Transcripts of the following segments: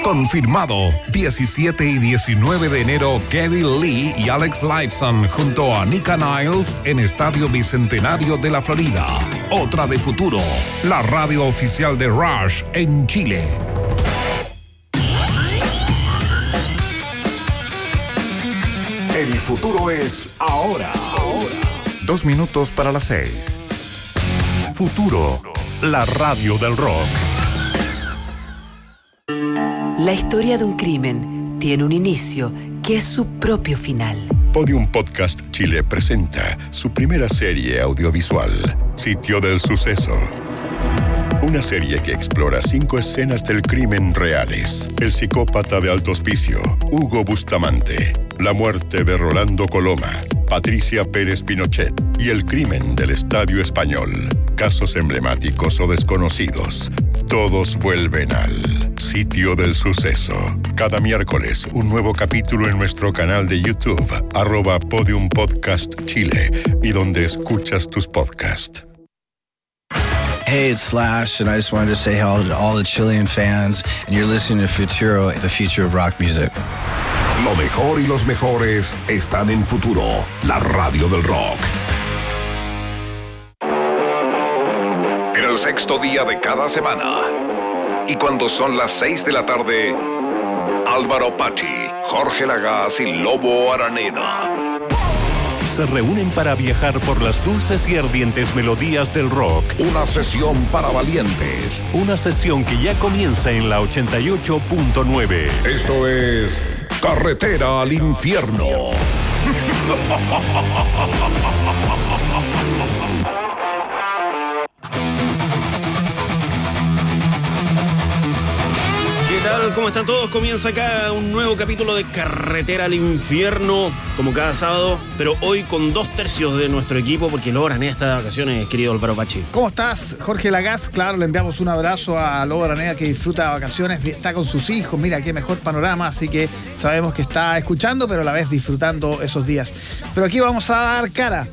Confirmado, 17 y 19 de enero, Geddy Lee y Alex Lifeson junto a Nika Niles en Estadio Bicentenario de la Florida. Otra de Futuro, la radio oficial de Rush en Chile. El futuro es ahora. 2 minutos para las 6. Futuro, la radio del rock. La historia de un crimen tiene un inicio que es su propio final. Podium Podcast Chile presenta su primera serie audiovisual, Sitio del Suceso. Una serie que explora 5 escenas del crimen reales. El psicópata de Alto Hospicio, Hugo Bustamante, la muerte de Rolando Coloma, Patricia Pérez Pinochet y el crimen del Estadio Español. Casos emblemáticos o desconocidos. Todos vuelven al Sitio del Suceso. Cada miércoles, un nuevo capítulo en nuestro canal de YouTube, @Podium Podcast Chile, y donde escuchas tus podcasts. Hey, it's Slash, and I just wanted to say hello to all the Chilean fans, and you're listening to Futuro, the future of rock music. Lo mejor y los mejores están en Futuro, la radio del rock. En el 6º día de cada semana, y cuando son las 6 de la tarde, Álvaro Pachi, Jorge Lagaz y Lobo Araneda se reúnen para viajar por las dulces y ardientes melodías del rock. Una sesión para valientes. Una sesión que ya comienza en la 88.9. Esto es Carretera al Infierno. ¿Qué tal? ¿Cómo están todos? Comienza acá un nuevo capítulo de Carretera al Infierno, como cada sábado, pero hoy con 2/3 de nuestro equipo, porque Lobo Araneda está de vacaciones, querido Álvaro Pachi. ¿Cómo estás, Jorge Lagaz? Claro, le enviamos un abrazo a Lobo Araneda, que disfruta de vacaciones, está con sus hijos, mira qué mejor panorama, así que sabemos que está escuchando, pero a la vez disfrutando esos días. Pero aquí vamos a dar cara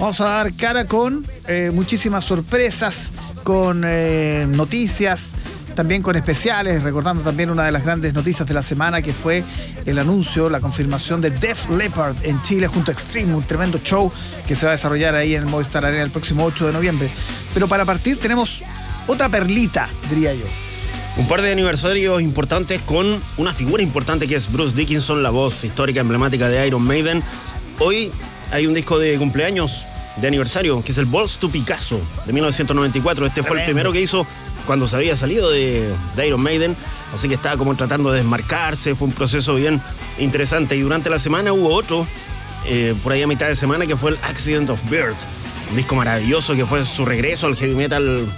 con muchísimas sorpresas, con noticias, también con especiales, recordando también una de las grandes noticias de la semana, que fue el anuncio, la confirmación de Def Leppard en Chile junto a Extreme, un tremendo show que se va a desarrollar ahí en el Movistar Arena el próximo 8 de noviembre. Pero para partir tenemos otra perlita, diría yo. Un par de aniversarios importantes con una figura importante que es Bruce Dickinson, la voz histórica emblemática de Iron Maiden. Hoy hay un disco de cumpleaños de aniversario, que es el Balls to Picasso, de 1994. Este fue el primero que hizo cuando se había salido de Iron Maiden, así que estaba como tratando de desmarcarse. Fue un proceso bien interesante, y durante la semana hubo otro, por ahí a mitad de semana, que fue el Accident of Birth, un disco maravilloso que fue su regreso al heavy metal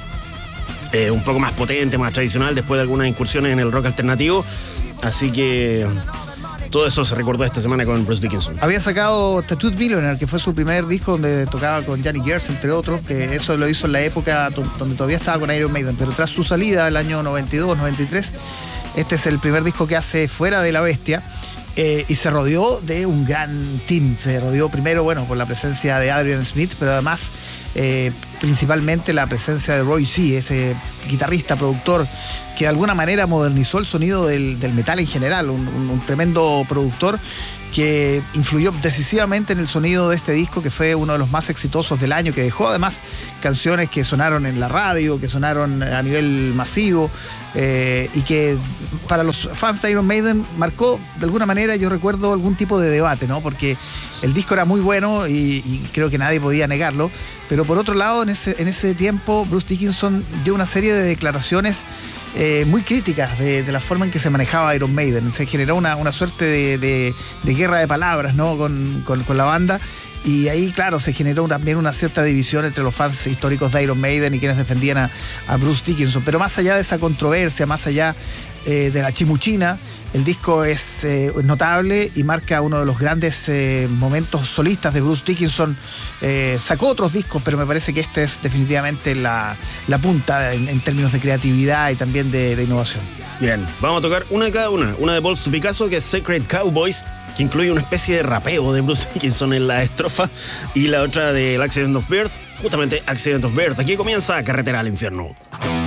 un poco más potente, más tradicional, después de algunas incursiones en el rock alternativo, así que todo eso se recordó esta semana con Bruce Dickinson. Había sacado Tattooed Billionaire, que fue su primer disco donde tocaba con Johnny Gears, entre otros, que eso lo hizo en la época donde todavía estaba con Iron Maiden, pero tras su salida el año 92, 93, este es el primer disco que hace fuera de la bestia, y se rodeó de un gran team. Se rodeó primero, bueno, por la presencia de Adrian Smith, pero además principalmente la presencia de Roy C., ese guitarrista, productor, que de alguna manera modernizó el sonido del metal en general, un tremendo productor que influyó decisivamente en el sonido de este disco, que fue uno de los más exitosos del año, que dejó además canciones que sonaron en la radio, que sonaron a nivel masivo, y que para los fans de Iron Maiden marcó de alguna manera, yo recuerdo, algún tipo de debate, ¿no? Porque el disco era muy bueno y creo que nadie podía negarlo, pero por otro lado, en ese tiempo Bruce Dickinson dio una serie de declaraciones muy críticas de la forma en que se manejaba Iron Maiden. Se generó una suerte de guerra de palabras, ¿no? con la banda, y ahí, claro, se generó también una cierta división entre los fans históricos de Iron Maiden y quienes defendían a Bruce Dickinson. Pero más allá de esa controversia, más allá de la chimuchina, el disco es notable y marca uno de los grandes momentos solistas de Bruce Dickinson. Sacó otros discos, pero me parece que este es definitivamente la punta en términos de creatividad y también de innovación. Bien, vamos a tocar una de cada una. Una de Balls to Picasso, que es Sacred Cowboys, que incluye una especie de rapeo de Bruce Dickinson en la estrofa, y la otra del Accident of Birth, justamente Accident of Birth. Aquí comienza Carretera al Infierno.